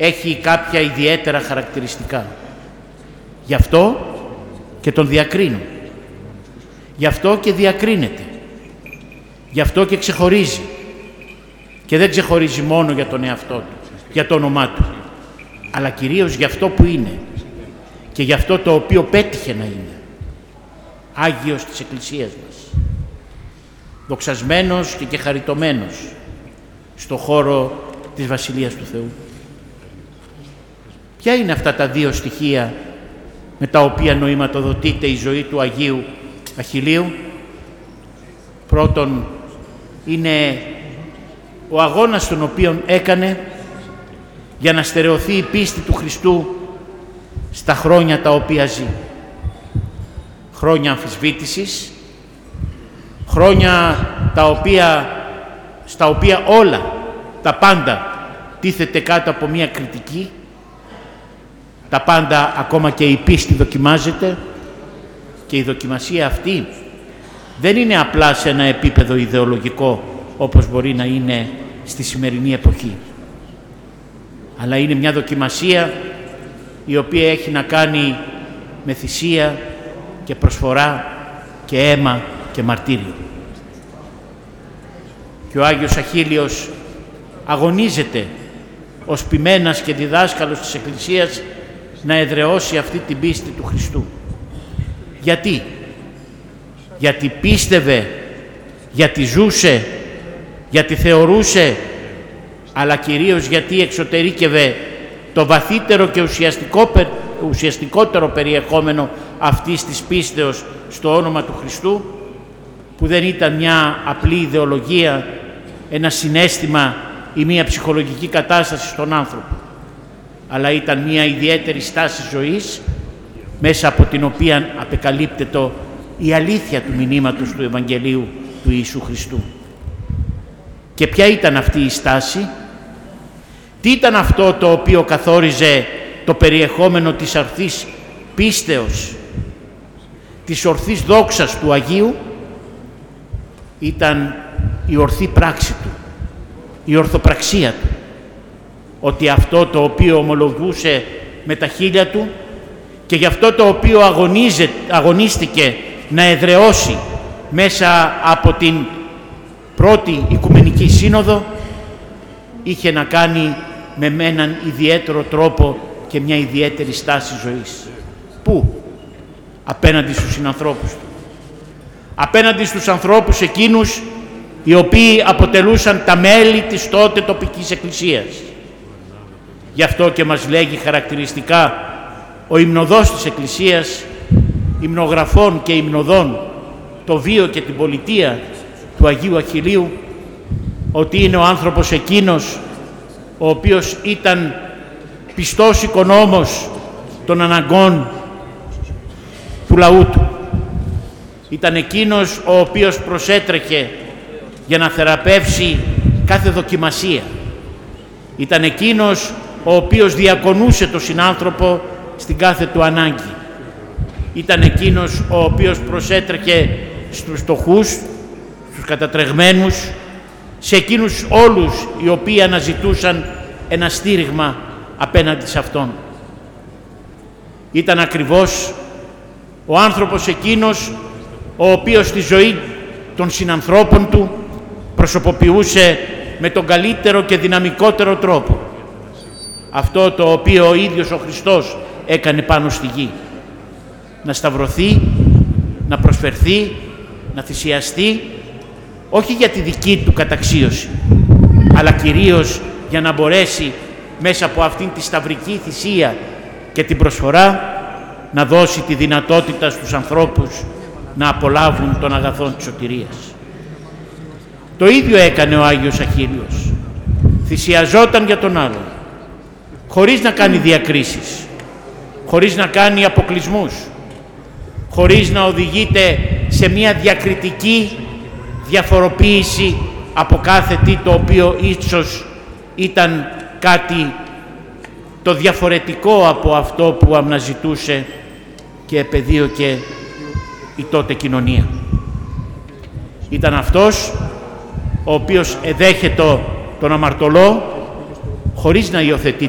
έχει κάποια ιδιαίτερα χαρακτηριστικά. Γι' αυτό και τον διακρίνω. Γι' αυτό και διακρίνεται. Γι' αυτό και ξεχωρίζει. Και δεν ξεχωρίζει μόνο για τον εαυτό του, για το όνομά του, αλλά κυρίως για αυτό που είναι και για αυτό το οποίο πέτυχε να είναι. Άγιος της Εκκλησίας μας. Δοξασμένος και χαριτωμένος στο χώρο της Βασιλείας του Θεού. Ποια είναι αυτά τα δύο στοιχεία με τα οποία νοηματοδοτείται η ζωή του Αγίου Αχιλλείου? Πρώτον, είναι ο αγώνας τον οποίον έκανε για να στερεωθεί η πίστη του Χριστού στα χρόνια τα οποία ζει. Χρόνια αμφισβήτησης, χρόνια στα οποία όλα, τα πάντα τίθεται κάτω από μία κριτική, τα πάντα, ακόμα και η πίστη δοκιμάζεται, και η δοκιμασία αυτή δεν είναι απλά σε ένα επίπεδο ιδεολογικό όπως μπορεί να είναι στη σημερινή εποχή, αλλά είναι μια δοκιμασία η οποία έχει να κάνει με θυσία και προσφορά και αίμα και μαρτύριο. Και ο Άγιος Αχίλλειος αγωνίζεται ως ποιμένας και διδάσκαλος της Εκκλησίας να εδραιώσει αυτή την πίστη του Χριστού. Γιατί? Γιατί πίστευε, γιατί ζούσε, γιατί θεωρούσε, αλλά κυρίως γιατί εξωτερήκευε το βαθύτερο και ουσιαστικότερο περιεχόμενο αυτής της πίστεως στο όνομα του Χριστού, που δεν ήταν μια απλή ιδεολογία, ένα συναίσθημα ή μια ψυχολογική κατάσταση στον άνθρωπο, αλλά ήταν μια ιδιαίτερη στάση ζωής, μέσα από την οποία απεκαλύπτεται η αλήθεια του μηνύματος του Ευαγγελίου του Ιησού Χριστού. Και ποια ήταν αυτή η στάση? Τι ήταν αυτό το οποίο καθόριζε το περιεχόμενο της ορθής πίστεως, της ορθής δόξας του Αγίου? Ήταν η ορθή πράξη του, η ορθοπραξία του. Ότι αυτό το οποίο ομολογούσε με τα χείλια του και γι' αυτό το οποίο αγωνίστηκε να εδραιώσει μέσα από την πρώτη Οικουμενική Σύνοδο, είχε να κάνει με έναν ιδιαίτερο τρόπο και μια ιδιαίτερη στάση ζωής. Πού? Απέναντι στους συνανθρώπους του. Απέναντι στους ανθρώπους εκείνους οι οποίοι αποτελούσαν τα μέλη της τότε τοπικής εκκλησίας. Γι' αυτό και μας λέγει χαρακτηριστικά ο υμνοδός της Εκκλησίας, υμνογραφών και υμνοδών, το βίο και την πολιτεία του Αγίου Αχιλλείου, ότι είναι ο άνθρωπος εκείνος ο οποίος ήταν πιστός οικονόμος των αναγκών του λαού του. Ήταν εκείνος ο οποίος προσέτρεχε για να θεραπεύσει κάθε δοκιμασία. Ήταν εκείνος ο οποίος διακονούσε τον συνάνθρωπο στην κάθε του ανάγκη. Ήταν εκείνος ο οποίος προσέτρεχε στους φτωχούς, στους κατατρεγμένους, σε εκείνους όλους οι οποίοι αναζητούσαν ένα στήριγμα απέναντι σε Αυτόν. Ήταν ακριβώς ο άνθρωπος εκείνος ο οποίος στη ζωή των συνανθρώπων του προσωποποιούσε με τον καλύτερο και δυναμικότερο τρόπο αυτό το οποίο ο ίδιος ο Χριστός έκανε πάνω στη γη. Να σταυρωθεί, να προσφερθεί, να θυσιαστεί, όχι για τη δική του καταξίωση, αλλά κυρίως για να μπορέσει μέσα από αυτήν τη σταυρική θυσία και την προσφορά να δώσει τη δυνατότητα στους ανθρώπους να απολαύουν των αγαθών της σωτηρίας. Το ίδιο έκανε ο Άγιος Αχίλλειος. Θυσιαζόταν για τον άλλον, χωρίς να κάνει διακρίσεις, χωρίς να κάνει αποκλεισμούς, χωρίς να οδηγείται σε μια διακριτική διαφοροποίηση από κάθε τι το οποίο ίσως ήταν κάτι το διαφορετικό από αυτό που αναζητούσε και επεδίωκε η τότε κοινωνία. Ήταν αυτός ο οποίος εδέχεται τον αμαρτωλό χωρίς να υιοθετεί